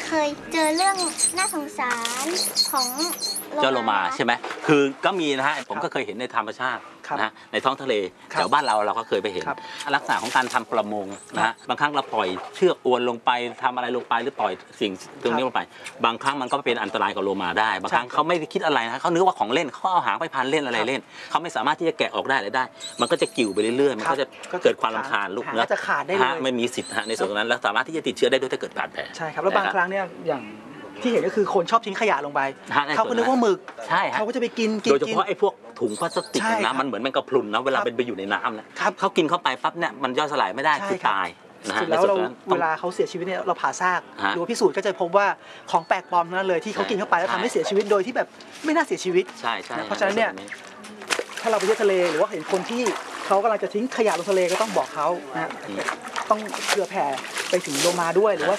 เคยเจอเรื่องน่าสงสารของเจ้าโลมาใช่ไหมคือก็มีนะฮะผมก็เคยเห็นในธรรมชาตินะในท้องทะเลแถวบ้านเราก็เคยไปเห็นลักษณะของการทำประมงนะฮะบางครั้งเราปล่อยเชือกอวนลงไปทำอะไรลงไปหรือปล่อยสิ่งตรงนี้ลงไปบางครั้งมันก็เป็นอันตรายกับโลมาได้บางครั้งเขาไม่ได้คิดอะไรนะเขานึกว่าของเล่นเขาเอาหางไปพันเล่นอะไรเล่นเขาไม่สามารถที่จะแกะออกได้เลยได้มันก็จะกิ่วไปเรื่อยๆมันก็จะเกิดความรำคาญลูกเนื้อจะขาดได้เลยไม่มีสิทธิ์ในส่วนนั้นแล้วสามารถที่จะติดเชื้อได้ด้วยถ้าเกิดบาดแผลใช่ครับแล้วบางครั้งเนี่ยอย่างที่เห็นก็คือคนชอบทิ้งขยะลงไปเขาก็นึกว่าหมึกใช่เขาก็จะไปกินโดยเฉพาะไอ้พวกถุงพลาสติกนะมันเหมือนแมงกะพรุนนะเวลาเป็นไปอยู่ในน้ำนะเขากินเข้าไปปั๊บเนี่ยมันย่อยสลายไม่ได้คือตายนะฮะแล้วเวลาเขาเสียชีวิตเนี่ยเราผ่าซากหรือว่าพิสูจน์ก็จะพบว่าของแปลกปลอมนั้นเลยที่เขากินเข้าไปแล้วทำให้เสียชีวิตโดยที่แบบไม่น่าเสียชีวิตใช่เพราะฉะนั้นเนี่ยถ้าเราไปเที่ยวทะเลหรือว่าเห็นคนที่เขากำลังจะทิ้งขยะลงทะเลก็ต้องบอกเขานะฮะต้องเผื่อแผ่ไปถึงโลมาด้วยหรือว่า